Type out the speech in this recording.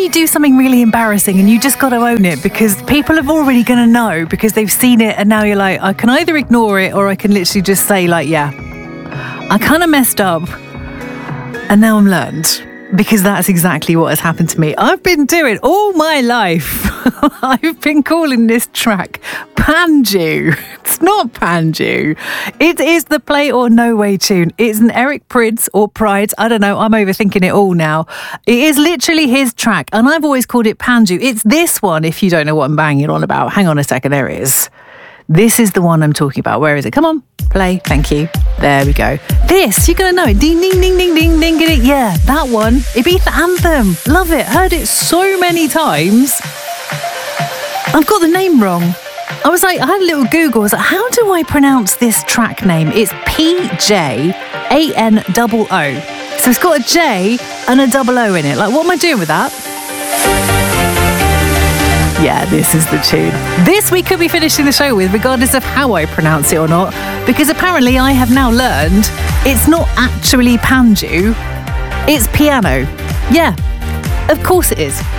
you do something really embarrassing and you just got to own it because people are already going to know because they've seen it, and now you're like, I can either ignore it or I can literally just say like, yeah, I kind of messed up and now I'm learned. Because that's exactly what has happened to me. I've been doing all my life. I've been calling this track Panju. It's not Panju. It is the Play or No Way tune. It's an Eric Prydz or Prydz. I don't know. I'm overthinking it all now. It is literally his track. And I've always called it Panju. It's this one, if you don't know what I'm banging on about. Hang on a second. There it is. This is the one I'm talking about. Where is it? Come on. Play. Thank you. There we go. This, you're going to know it. Ding, ding, ding, ding, ding, ding, ding. Yeah, that one. Ibiza Anthem. Love it. Heard it so many times. I've got the name wrong. I was like, I had a little Google. I was like, how do I pronounce this track name? It's PJANOO. So it's got a J and a double O in it. Like, what am I doing with that? Yeah, this is the tune. This we could be finishing the show with, regardless of how I pronounce it or not, because apparently I have now learned it's not actually Panju, it's piano. Yeah, of course it is.